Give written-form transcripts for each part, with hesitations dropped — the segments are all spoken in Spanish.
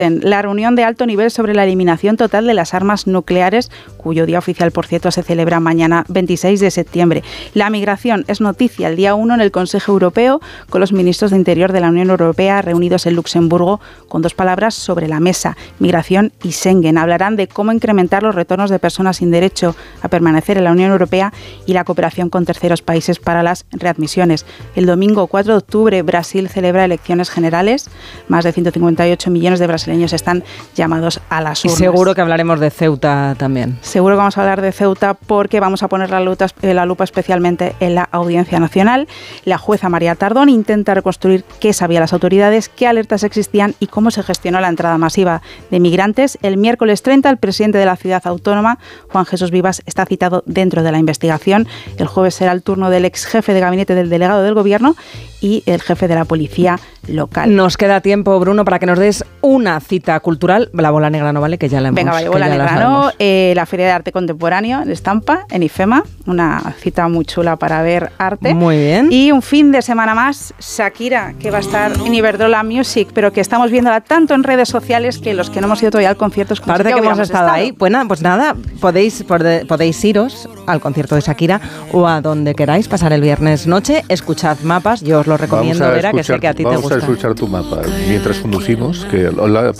La reunión de alto nivel sobre la eliminación total de las armas nucleares, cuyo día oficial, por cierto, se celebra mañana 26 de septiembre. La migración es noticia el día 1 en el Consejo Europeo, con los ministros de Interior de la Unión Europea reunidos en Luxemburgo, con 2 palabras sobre la mesa: migración y Schengen. Hablarán de cómo incrementar los retornos de personas sin derecho a permanecer en la Unión Europea y la cooperación con terceros países para las readmisiones. El domingo 4 de octubre, Brasil celebra elecciones generales. Más de 158 millones de brasileños están llamados a las urnas. Y seguro que hablaremos de Ceuta también. Seguro que vamos a hablar de Ceuta porque vamos a poner la lupa especialmente en la Audiencia Nacional. La jueza María Tardón intenta reconstruir qué sabían las autoridades, qué alertas existían y cómo se gestionó la entrada masiva de migrantes. El miércoles 30, el presidente de la ciudad autónoma, Juan Jesús Vivas, está citado dentro de la investigación. El jueves será el turno del ex jefe de gabinete del delegado del Gobierno y el jefe de la policía local. Nos queda tiempo, Bruno, para que nos des una cita cultural. La bola negra no vale, que ya la hemos. Venga, vale, bola negra no. La Feria de Arte Contemporáneo en Estampa, en IFEMA. Una cita muy chula para ver arte. Muy bien. Y un fin de semana más, Shakira, que va a estar en Iberdrola Music, pero que estamos viéndola tanto en redes sociales que los que no hemos ido todavía al concierto... Parece que hemos estado ahí. Bueno, pues nada, podéis iros al concierto de Shakira o a donde queráis pasar el viernes noche. Escuchad mapas, yo os lo recomiendo, Vera, que sé que a ti te gusta. Vamos a escuchar tu mapa mientras conducimos, que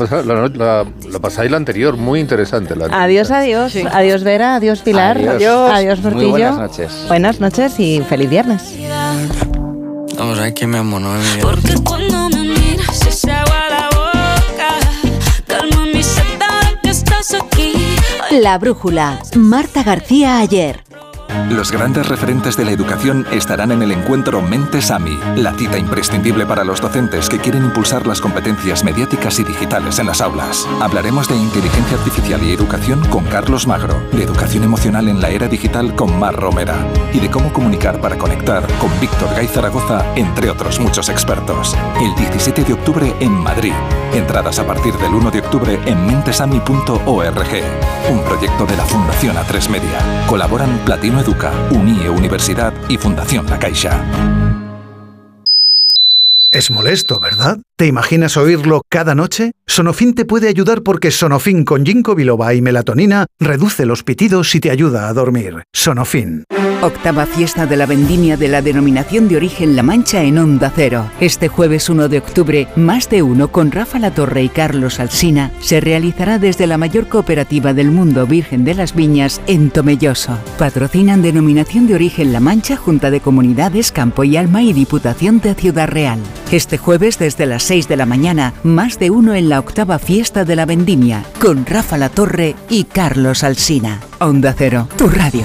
la pasáis la anterior, muy interesante. Adiós, adiós. Sí. Adiós, Vera, adiós, Pilar. Adiós, Portillo. Muy buenas noches. Buenas noches y feliz viernes. Vamos a ver quién me amo, no me mires. Porque cuando me miras se agua la boca, calma mi sed ahora que estás aquí. La Brújula, Marta García Ayer. Los grandes referentes de la educación estarán en el encuentro Mentes AMI, la cita imprescindible para los docentes que quieren impulsar las competencias mediáticas y digitales en las aulas. Hablaremos de inteligencia artificial y educación con Carlos Magro, de educación emocional en la era digital con Mar Romera y de cómo comunicar para conectar con Víctor Gay Zaragoza, entre otros muchos expertos. El 17 de octubre en Madrid. Entradas a partir del 1 de octubre en mentesami.org. Un proyecto de la Fundación A3 Media. Colaboran Platino Educa, UNIE Universidad y Fundación La Caixa. Es molesto, ¿verdad? ¿Te imaginas oírlo cada noche? Sonofin te puede ayudar porque Sonofin con ginkgo biloba y melatonina reduce los pitidos y te ayuda a dormir. Sonofin. Octava fiesta de la vendimia de la denominación de origen La Mancha en Onda Cero. Este jueves 1 de octubre, Más de Uno con Rafa Latorre y Carlos Alsina se realizará desde la mayor cooperativa del mundo Virgen de las Viñas en Tomelloso. Patrocinan Denominación de Origen La Mancha, Junta de Comunidades, Campo y Alma y Diputación de Ciudad Real. Este jueves desde las 6 de la mañana, Más de Uno en la octava fiesta de la vendimia con Rafa Latorre y Carlos Alsina. Onda Cero, tu radio.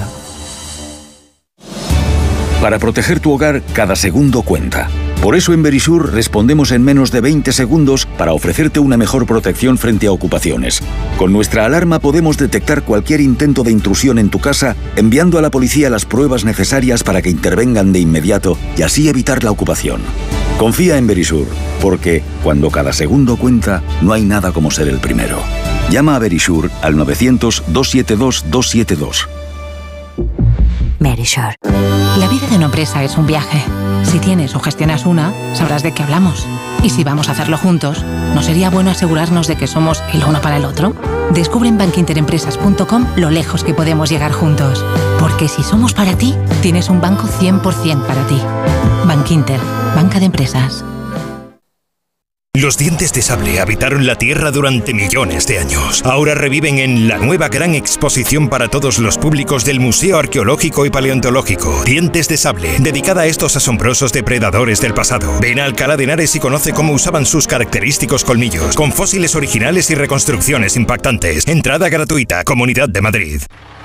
Para proteger tu hogar, cada segundo cuenta. Por eso en Verisur respondemos en menos de 20 segundos para ofrecerte una mejor protección frente a ocupaciones. Con nuestra alarma podemos detectar cualquier intento de intrusión en tu casa, enviando a la policía las pruebas necesarias para que intervengan de inmediato y así evitar la ocupación. Confía en Verisur, porque cuando cada segundo cuenta, no hay nada como ser el primero. Llama a Verisur al 900-272-272. Verisur. La vida de una empresa es un viaje. Si tienes o gestionas una, sabrás de qué hablamos. Y si vamos a hacerlo juntos, ¿no sería bueno asegurarnos de que somos el uno para el otro? Descubre en bankinterempresas.com lo lejos que podemos llegar juntos. Porque si somos para ti, tienes un banco 100% para ti. Bankinter, banca de empresas. Los dientes de sable habitaron la Tierra durante millones de años. Ahora reviven en la nueva gran exposición para todos los públicos del Museo Arqueológico y Paleontológico. Dientes de sable, dedicada a estos asombrosos depredadores del pasado. Ven a Alcalá de Henares y conoce cómo usaban sus característicos colmillos, con fósiles originales y reconstrucciones impactantes. Entrada gratuita, Comunidad de Madrid.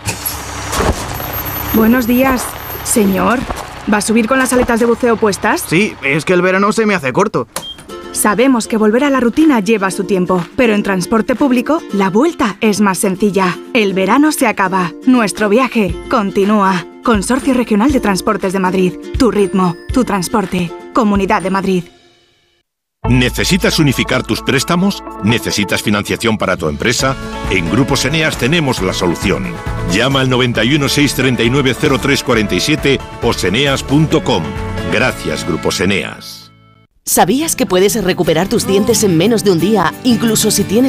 Buenos días, señor. ¿Va a subir con las aletas de buceo puestas? Sí, es que el verano se me hace corto. Sabemos que volver a la rutina lleva su tiempo, pero en transporte público la vuelta es más sencilla. El verano se acaba, nuestro viaje continúa. Consorcio Regional de Transportes de Madrid. Tu ritmo, tu transporte. Comunidad de Madrid. ¿Necesitas unificar tus préstamos? ¿Necesitas financiación para tu empresa? En Grupos Eneas tenemos la solución. Llama al 91 639 0347 o seneas.com. Gracias, Grupos Eneas. ¿Sabías que puedes recuperar tus dientes en menos de un día, incluso si tienes